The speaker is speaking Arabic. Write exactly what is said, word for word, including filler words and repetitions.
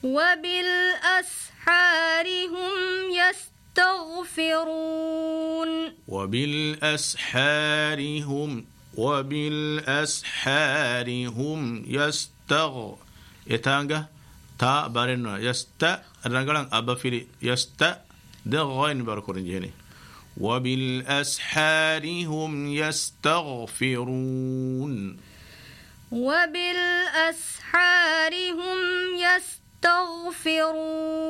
وبالأسحار هم يستغفرون وبالأسحار هم وبالأسحار هم يستغ يتانجا تا بارنا يست رنجلان أبا فيري يست ده غين باركورين جهني وبالأسحار هم يستغفرون وبالأسحار هم يستغفرون